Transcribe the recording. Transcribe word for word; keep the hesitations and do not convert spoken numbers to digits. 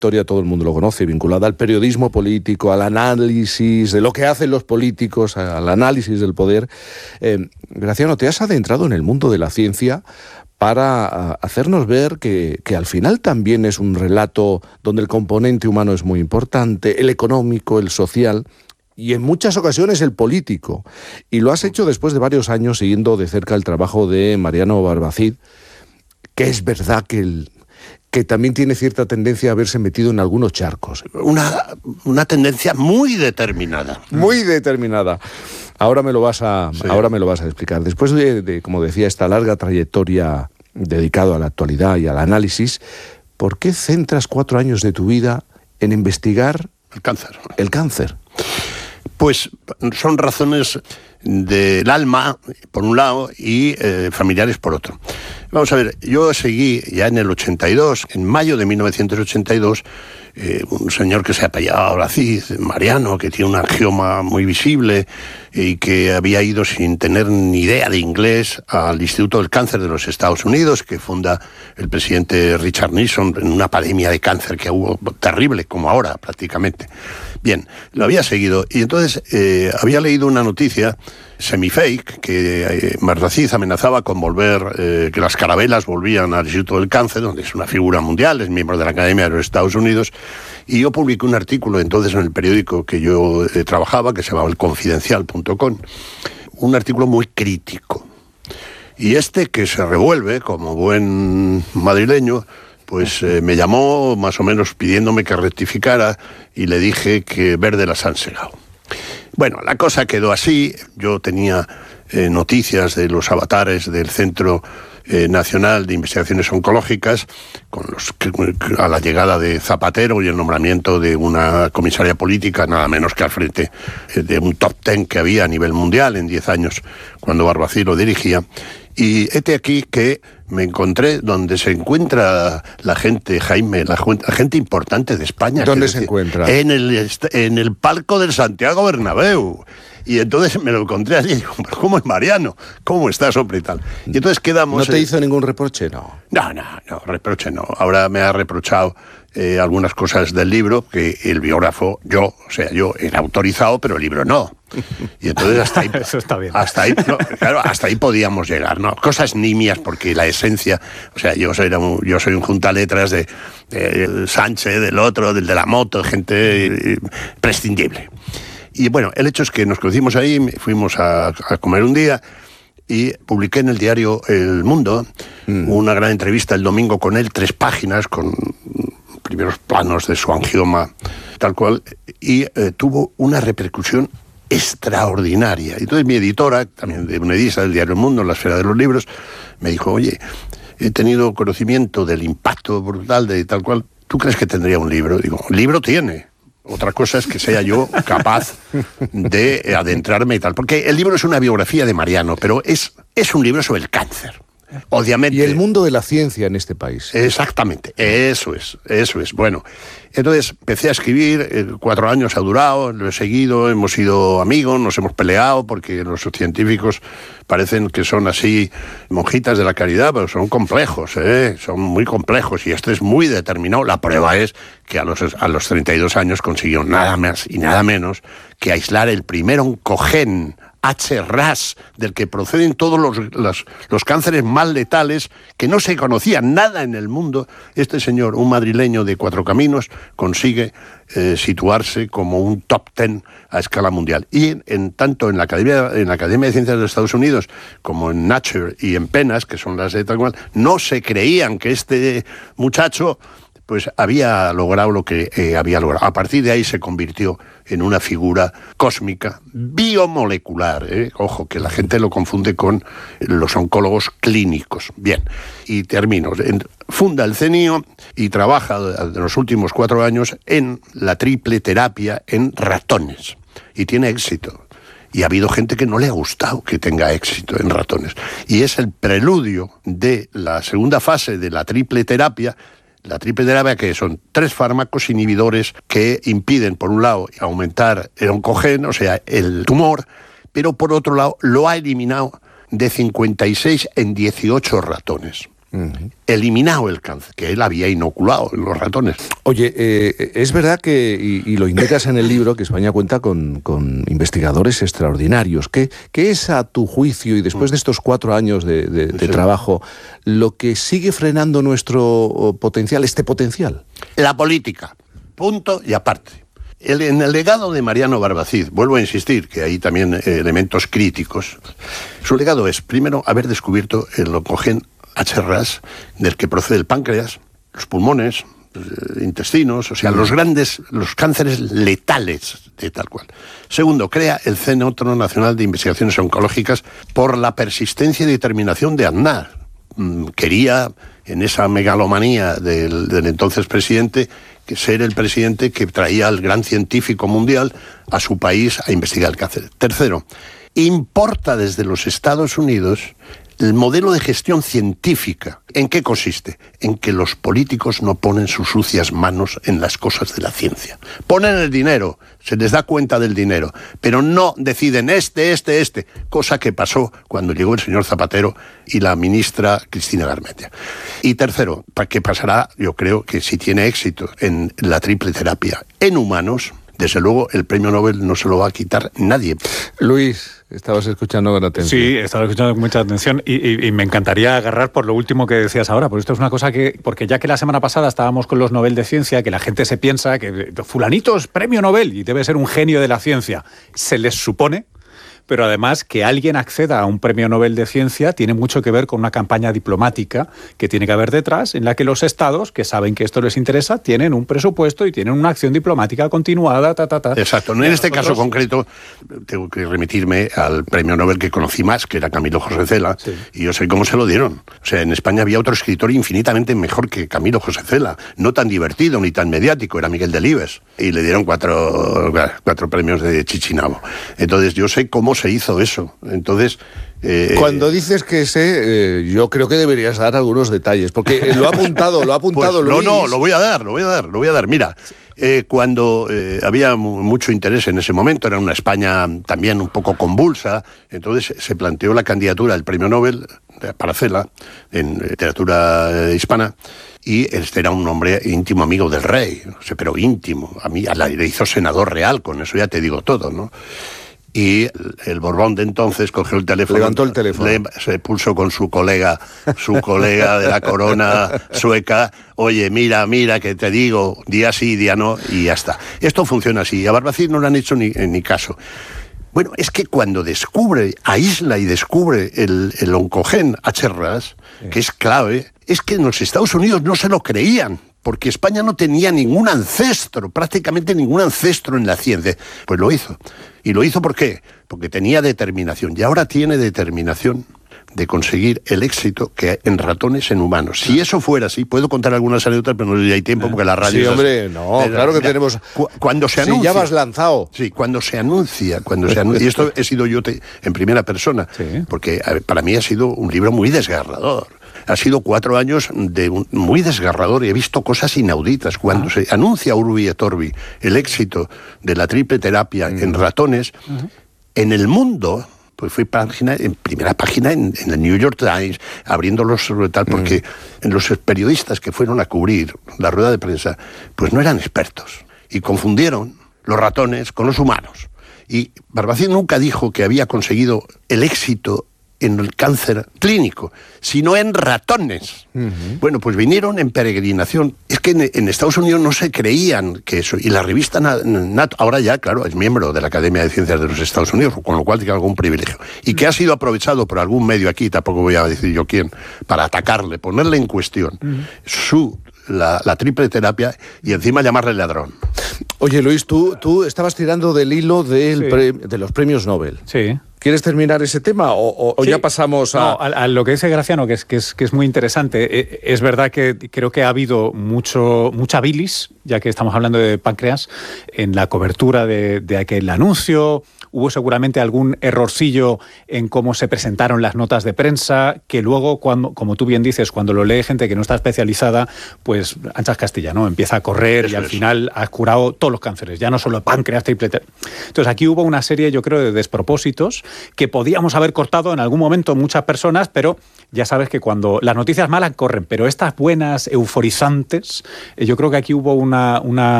trayectoria, todo el mundo lo conoce, vinculada al periodismo político, al análisis de lo que hacen los políticos, al análisis del poder. Eh, Graciano, te has adentrado en el mundo de la ciencia para hacernos ver que, que al final también es un relato donde el componente humano es muy importante, el económico, el social y en muchas ocasiones el político. Y lo has hecho después de varios años siguiendo de cerca el trabajo de Mariano Barbacid, que es verdad que, el, que también tiene cierta tendencia a haberse metido en algunos charcos. Una, una tendencia muy determinada. Muy determinada. Ahora me lo vas a, sí. ahora me lo vas a explicar. Después de, de, como decía, esta larga trayectoria dedicada a la actualidad y al análisis, ¿por qué centras cuatro años de tu vida en investigar el cáncer? El cáncer. Pues son razones del alma, por un lado, y eh, familiares, por otro. Vamos a ver, yo seguí ya en el ochenta y dos, en mayo de mil novecientos ochenta y dos, eh, un señor que se apellidaba Barbacid, Mariano, que tiene un angioma muy visible y que había ido sin tener ni idea de inglés al Instituto del Cáncer de los Estados Unidos, que funda el presidente Richard Nixon en una pandemia de cáncer que hubo terrible, como ahora prácticamente. Bien, lo había seguido y entonces eh, había leído una noticia semi-fake que eh, Barbacid amenazaba con volver, eh, que las carabelas volvían al Instituto del Cáncer, donde es una figura mundial, es miembro de la Academia de los Estados Unidos, y yo publiqué un artículo entonces en el periódico que yo eh, trabajaba, que se llamaba el confidencial punto com, un artículo muy crítico. Y este, que se revuelve como buen madrileño, pues eh, me llamó más o menos pidiéndome que rectificara y le dije que verde las han segado. Bueno, la cosa quedó así. Yo tenía eh, noticias de los avatares del Centro eh, Nacional de Investigaciones Oncológicas con los que, a la llegada de Zapatero y el nombramiento de una comisaria política, nada menos que al frente eh, de un top ten que había a nivel mundial en diez años cuando Barbacid lo dirigía. Y hete aquí que me encontré donde se encuentra la gente, Jaime, la, la gente importante de España. ¿Dónde se decir, encuentra? En el, en el palco del Santiago Bernabéu. Y entonces me lo encontré allí y digo, ¿cómo es Mariano? ¿Cómo estás, hombre y tal? Y entonces quedamos... ¿No te eh... hizo ningún reproche? No. No, no, no, reproche no. Ahora me ha reprochado eh, algunas cosas del libro que el biógrafo, yo, o sea, yo era autorizado, pero el libro no. Y entonces hasta ahí... Eso está bien. Hasta ahí, no, claro, hasta ahí podíamos llegar, ¿no? Cosas nimias, porque la esencia... O sea, yo soy, un, yo soy un juntaletras de, de Sánchez, del otro, del de la moto, gente eh, prescindible. Y bueno, el hecho es que nos conocimos ahí, fuimos a, a comer un día y publiqué en el diario El Mundo mm. una gran entrevista el domingo con él, tres páginas, con primeros planos de su angioma, tal cual, y eh, tuvo una repercusión extraordinaria. Y entonces mi editora, también de una edisa del diario El Mundo, en la esfera de los libros, me dijo, oye, he tenido conocimiento del impacto brutal de tal cual, ¿tú crees que tendría un libro? Digo, libro tiene. Otra cosa es que sea yo capaz de adentrarme y tal. Porque el libro es una biografía de Mariano, pero es, es un libro sobre el cáncer. Obviamente. Y el mundo de la ciencia en este país. Exactamente, eso es, eso es. Bueno, entonces empecé a escribir, eh, cuatro años ha durado, lo he seguido, hemos sido amigos, nos hemos peleado, porque los científicos parecen que son así monjitas de la caridad, pero son complejos, ¿eh? Son muy complejos, y este es muy determinado. La prueba es que a los, a los treinta y dos años consiguió nada más y nada menos que aislar el primer oncogen H R A S, del que proceden todos los, los, los cánceres más letales, que no se conocía nada en el mundo. Este señor, un madrileño de Cuatro Caminos, consigue eh, situarse como un top ten a escala mundial. Y en, en tanto en la, Academia, en la Academia de Ciencias de los Estados Unidos como en Nature y en PENAS, que son las de tal cual, no se creían que este muchacho pues había logrado lo que eh, había logrado. A partir de ahí se convirtió en una figura cósmica, biomolecular, ¿eh? Ojo, que la gente lo confunde con los oncólogos clínicos. Bien, y termino. Funda el C E N I O y trabaja en los últimos cuatro años en la triple terapia en ratones. Y tiene éxito. Y ha habido gente que no le ha gustado que tenga éxito en ratones. Y es el preludio de la segunda fase de la triple terapia. La triple terapia, que son tres fármacos inhibidores que impiden, por un lado, aumentar el oncogen, o sea, el tumor, pero por otro lado lo ha eliminado de cincuenta y seis en dieciocho ratones. Uh-huh. Eliminado el cáncer, que él había inoculado en los ratones. Oye, eh, es verdad que, y, y lo indicas en el libro, que España cuenta con, con investigadores extraordinarios. ¿Qué, ¿Qué es, a tu juicio, y después de estos cuatro años de, de, de sí. trabajo, lo que sigue frenando nuestro potencial, este potencial? La política, punto y aparte. El, en el legado de Mariano Barbacid, vuelvo a insistir que hay también eh, elementos críticos, su legado es, primero, haber descubierto el oncogen H R A S, del que procede el páncreas, los pulmones, los intestinos, o sea, los grandes, los cánceres letales de tal cual. Segundo, crea el Centro Nacional de Investigaciones Oncológicas por la persistencia y determinación de Aznar. Quería, en esa megalomanía del, del entonces presidente, que ser el presidente que traía al gran científico mundial a su país a investigar el cáncer. Tercero, importa desde los Estados Unidos el modelo de gestión científica. ¿En qué consiste? En que los políticos no ponen sus sucias manos en las cosas de la ciencia. Ponen el dinero, se les da cuenta del dinero, pero no deciden este, este, este, cosa que pasó cuando llegó el señor Zapatero y la ministra Cristina Garmendia. Y tercero, ¿qué pasará? Yo creo que si tiene éxito en la triple terapia en humanos, desde luego el premio Nobel no se lo va a quitar nadie. Luis, estabas escuchando con atención. Sí, estaba escuchando con mucha atención y, y, y me encantaría agarrar por lo último que decías ahora, porque esto es una cosa que, porque ya que la semana pasada estábamos con los Nobel de Ciencia, que la gente se piensa que fulanito es premio Nobel y debe ser un genio de la ciencia, se les supone, pero además que alguien acceda a un premio Nobel de Ciencia tiene mucho que ver con una campaña diplomática que tiene que haber detrás, en la que los estados, que saben que esto les interesa, tienen un presupuesto y tienen una acción diplomática continuada, ta, ta, ta. Exacto. En este nosotros... caso concreto, tengo que remitirme al premio Nobel que conocí más, que era Camilo José Cela, sí. Y yo sé cómo se lo dieron. O sea, en España había otro escritor infinitamente mejor que Camilo José Cela, no tan divertido ni tan mediático, era Miguel Delibes, y le dieron cuatro, cuatro premios de Chichinabo. Entonces yo sé cómo se hizo eso. Entonces, eh, cuando dices que sé, eh, yo creo que deberías dar algunos detalles, porque lo ha apuntado, lo ha apuntado pues, Luis. No, no, lo voy a dar, lo voy a dar, lo voy a dar. Mira, eh, cuando eh, había mucho interés en ese momento, era una España también un poco convulsa, entonces se planteó la candidatura al premio Nobel para Cela en literatura hispana. Y este era un hombre íntimo amigo del rey, no sé, pero íntimo. A mí le hizo senador real, con eso ya te digo todo, ¿no? Y el Borbón de entonces cogió el teléfono, levantó el teléfono, le, se pulsó con su colega, su colega de la corona sueca, oye, mira, mira, que te digo, día sí, día no, y ya está. Esto funciona así, a Barbacid no le han hecho ni, ni caso. Bueno, es que cuando descubre, aísla y descubre el, el oncogen H R A S, sí. que es clave, es que en los Estados Unidos no se lo creían. Porque España no tenía ningún ancestro, prácticamente ningún ancestro en la ciencia. Pues lo hizo. ¿Y lo hizo por qué? Porque tenía determinación. Y ahora tiene determinación de conseguir el éxito que en ratones en humanos. Si eso fuera así, puedo contar algunas anécdotas, pero no hay tiempo porque la radio... Sí, hombre, no, es, claro que ya, tenemos... Cuando se anuncia... Sí, ya vas lanzado. Sí, cuando se anuncia, cuando se anuncia... Y esto he sido yo te, en primera persona, sí. Porque para mí ha sido un libro muy desgarrador. Ha sido cuatro años de un, muy desgarrador y he visto cosas inauditas. Cuando ah. se anuncia Urbi et Orbi el éxito de la triple terapia uh-huh. en ratones, uh-huh. en el mundo... Pues fui página, en primera página en, en el New York Times, abriéndolos sobre tal, porque mm. en los periodistas que fueron a cubrir la rueda de prensa, pues no eran expertos. Y confundieron los ratones con los humanos. Y Barbacid nunca dijo que había conseguido el éxito en el cáncer clínico, sino en ratones. Uh-huh. Bueno, pues vinieron en peregrinación. Es que en, en Estados Unidos no se creían que eso. Y la revista Nature, ahora ya, claro, es miembro de la Academia de Ciencias de los Estados Unidos, con lo cual tiene algún privilegio. Y que ha sido aprovechado por algún medio aquí, tampoco voy a decir yo quién, para atacarle, ponerle en cuestión uh-huh. su... La, la triple terapia y encima llamarle ladrón. Oye, Luis, tú, tú estabas tirando del hilo del sí. pre, de los premios Nobel. Sí. ¿Quieres terminar ese tema o, o sí. ya pasamos a...? No, a, a lo que dice Graciano, que es, que es, que es muy interesante. Es verdad que creo que ha habido mucho, mucha bilis, ya que estamos hablando de páncreas, en la cobertura de, de aquel anuncio. Hubo seguramente algún errorcillo en cómo se presentaron las notas de prensa, que luego, cuando, como tú bien dices, cuando lo lee gente que no está especializada, pues anchas Castilla, ¿no? Empieza a correr Eso y al es. final has curado todos los cánceres, ya no solo páncreas, triple. Entonces aquí hubo una serie, yo creo, de despropósitos que podíamos haber cortado en algún momento muchas personas, pero ya sabes que cuando las noticias malas corren, pero estas buenas, euforizantes, eh, yo creo que aquí hubo una, una